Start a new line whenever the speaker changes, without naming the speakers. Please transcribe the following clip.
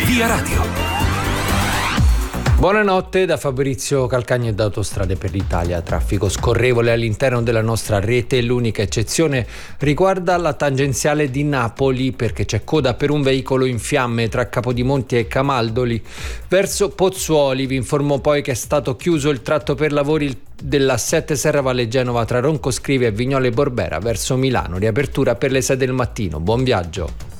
Via Radio.
Buonanotte da Fabrizio Calcagno e da Autostrade per l'Italia. Traffico scorrevole all'interno della nostra rete. L'unica eccezione riguarda la tangenziale di Napoli, perché c'è coda per un veicolo in fiamme tra Capodimonti e Camaldoli. Verso Pozzuoli vi informo poi che è stato chiuso il tratto per lavori della 7 Serravalle Genova tra Roncoscrive e Vignole Borbera verso Milano. Riapertura per le 6 del mattino. Buon viaggio.